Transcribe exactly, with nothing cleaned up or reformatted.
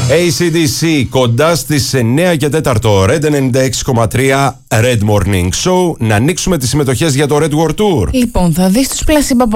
έι σι ντι σι κοντά στις εννιά και τέσσερα Red ενενήντα έξι κόμμα τρία Red Morning Show. Να ανοίξουμε τις συμμετοχές για το Red World Tour. Λοιπόν, θα δεις τους Placebo